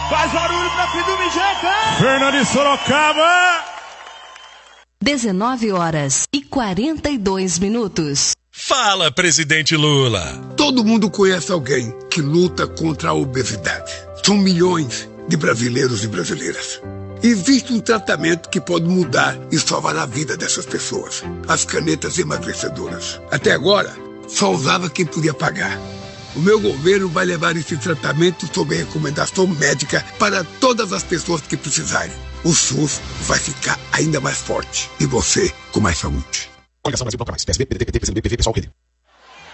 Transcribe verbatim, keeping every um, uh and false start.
Faz barulho pra Fidu Mijeca! Fernando de Sorocaba! dezenove horas e quarenta e dois minutos. Fala, presidente Lula. Todo mundo conhece alguém que luta contra a obesidade. São milhões de brasileiros e brasileiras. Existe um tratamento que pode mudar e salvar a vida dessas pessoas. As canetas emagrecedoras. Até agora, só usava quem podia pagar. O meu governo vai levar esse tratamento sob recomendação médica para todas as pessoas que precisarem. O SUS vai ficar ainda mais forte e você com mais saúde. Coligação Brasil Bloco Mais, P S B, P D T, P C B, P V, Pessoal, Rede.